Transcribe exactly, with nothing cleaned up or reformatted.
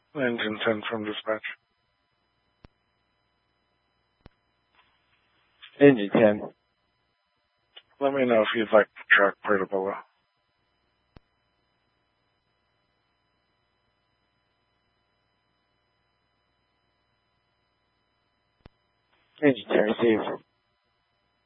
Engine ten from dispatch. Engine ten. Let me know if you'd like to track Portobello. Engine ten received.